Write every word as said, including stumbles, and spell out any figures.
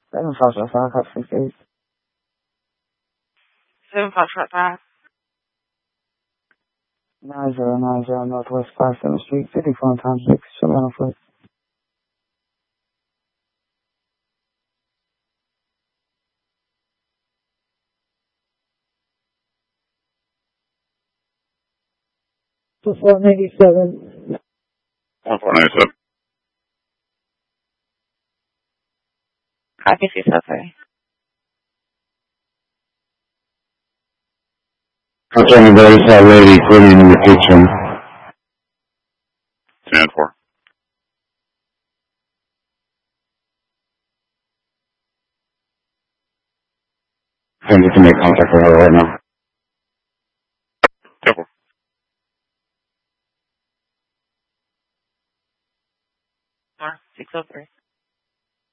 Seven Foxtrot five, call six eight. Seven Foxtrot five. Nine zero nine zero Northwest Five Seventh Street, fifty-four times six, Savannah Foot. Two four ninety seven. One four ninety seven. Copy six oh three. Concerning there's a lady cleaning in the kitchen. ten four. I need to make contact with her right now. ten four. six oh three.